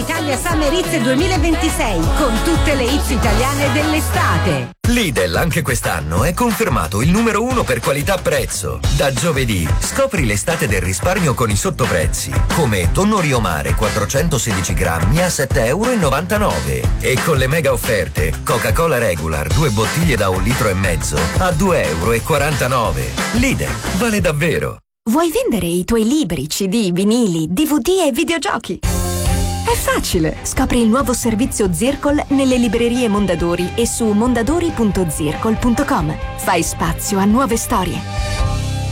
Italia Summer Hits 2026 con tutte le hits italiane dell'estate. Lidl anche quest'anno è confermato il numero 1 per qualità-prezzo. Da giovedì scopri l'estate del risparmio con i sottoprezzi, come tonno Rio Mare 416 grammi a 7,99 € e con le mega offerte Coca-Cola Regular 2 bottiglie da 1,5 litri a 2,49 €. Lidl, vale davvero. Vuoi vendere i tuoi libri, CD, vinili, DVD e videogiochi? È facile! Scopri il nuovo servizio Zircol nelle librerie Mondadori e su mondadori.zircol.com. Fai spazio a nuove storie.